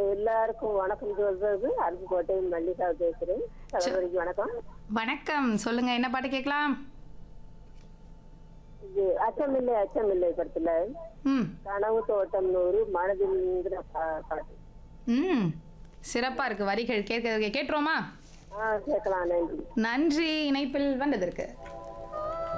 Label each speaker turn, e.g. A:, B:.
A: எல்லாருக்கும் வணக்கம் சொல்றது அருப்புக்கோட்டையில் மல்லிகா பேசுறேன். சகோதரிக்கு வணக்கம்.
B: வணக்கம். சொல்லுங்க, என்ன பாட்டு கேட்கலாம்?
A: இது அச்சமில்லை படத்துல
B: ம்.
A: கனவு தோட்டம் நூறு மனதில்ங்கிற பாட்டு.
B: ம். சிறப்பா இருக்கு வரிகள். கேட்கறதுக்கு கேட்டுருவோமா?
A: கேட்கலாம். நன்றி.
B: நன்றி இணைப்பில் வந்ததற்கு.